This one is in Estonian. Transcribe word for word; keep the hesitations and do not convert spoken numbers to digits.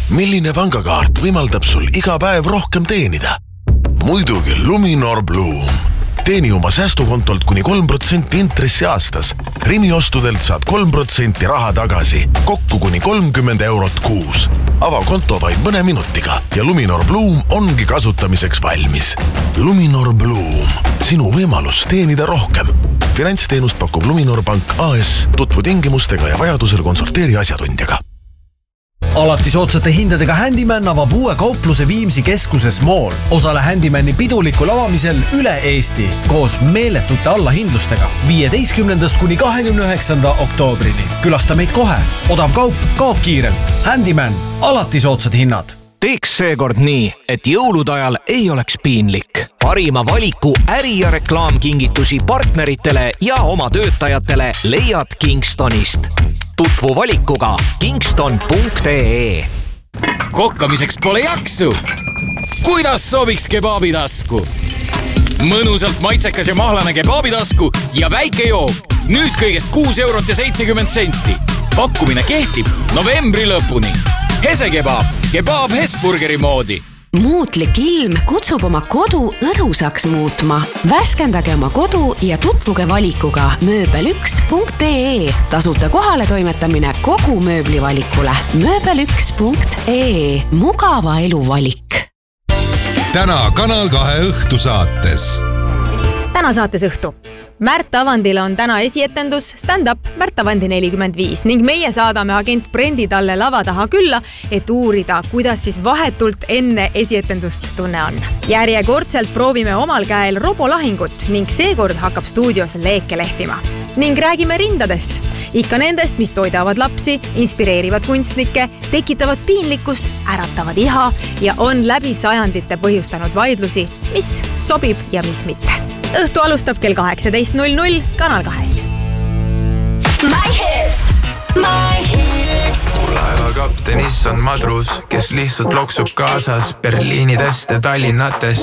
Milline pangakaart võimaldab sul iga päev rohkem teenida? Muidugi Luminor Bloom. Teeni oma säästukontolt kuni kolm protsenti intressi aastas. Rimi ostudelt saad kolm protsenti raha tagasi. Kokku kuni kolmkümmend eurot kuus. Ava konto vaid mõne minutiga ja Luminor Bloom ongi kasutamiseks valmis. Luminor Bloom. Sinu võimalus teenida rohkem. Finantsteenust pakub Luminor Pank A S. Tutvu tingimustega ja vajadusel konsulteeri asjatundjaga. Alati soodsate hindadega Handyman avab uue kaupluse Viimsi keskuses Mall. Osale Handymani pidulikul avamisel üle Eesti koos meeletute allahindlustega viieteistkümnendast kuni kahekümne üheksanda oktoobrini. Külasta meid kohe. Odav kaup kaob kiirelt. Handyman. Alati soodsad hinnad. Teeks seekord nii, et jõulude ajal ei oleks piinlik. Parima valiku äri- ja reklaamkingitusi partneritele ja oma töötajatele leiad Kingstonist. Tutvu valikuga kingston punkt ee. Kokkamiseks pole jaksu. Kuidas sobiks kebaabitasku? Mõnusalt maitsekas ja mahlane kebaabitasku ja väike jook. Nüüd kõigest kuus eurot ja seitsekümmend senti. Pakkumine kehtib novembri lõpuni. Hese kebaab, kebaab Hesburgeri moodi. Muutlik ilm kutsub oma kodu õdusaks muutma. Värskendage oma kodu ja tutvuge valikuga mööbel üks punkt ee. Tasuta kohale toimetamine kogu mööblivalikule. mööbel üks punkt ee. Mugava elu valik. Täna Kanal kahe õhtusaates. Täna saates õhtu. Märt Avandil on täna esietendus stand-up Märt Avandi nelikümmend viis ning meie saadame agent Brendi talle lava taha külla, et uurida, kuidas siis vahetult enne esietendust tunne on. Järjekordselt proovime omal käel robolahingut ning seekord hakkab stuudios leeke lehtima. Ning räägime rindadest. Ikka nendest, mis toidavad lapsi, inspireerivad kunstnikke, tekitavad piinlikkust, äratavad iha ja on läbi sajandite põhjustanud vaidlusi, mis sobib ja mis mitte. Õhtu alustab kell kaheksateist null null Kanal kahes. My hits, my hits. Laeva kaptenis on madrus, kes lihtsalt loksub kaasas Berliinidest ja Tallinnatest.